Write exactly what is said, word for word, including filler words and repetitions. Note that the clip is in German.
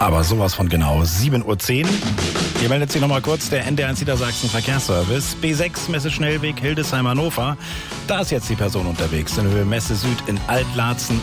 Aber sowas von genau. sieben Uhr zehn. Hier meldet sich nochmal kurz der N D eins Niedersachsen Verkehrsservice. B sechs Messe Schnellweg Hildesheim Hannover. Da ist jetzt die Person unterwegs. In Höhe Messe Süd in Altlaatzen